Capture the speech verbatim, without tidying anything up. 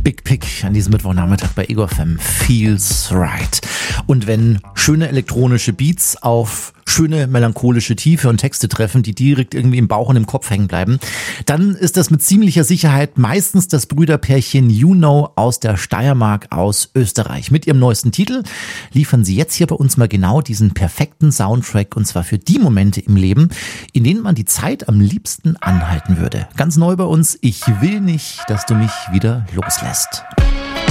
Big Pick an diesem Mittwochnachmittag bei Ego F M. Feels right. Und wenn schöne elektronische Beats auf schöne melancholische Tiefe und Texte treffen, die direkt irgendwie im Bauch und im Kopf hängen bleiben, dann ist das mit ziemlicher Sicherheit meistens das Brüderpärchen You Know aus der Steiermark aus Österreich. Mit ihrem neuesten Titel liefern sie jetzt hier bei uns mal genau diesen perfekten Soundtrack, und zwar für die Momente im Leben, in denen man die Zeit am liebsten anhalten würde. Ganz neu bei uns: Ich will nicht, dass du mich wieder loslässt.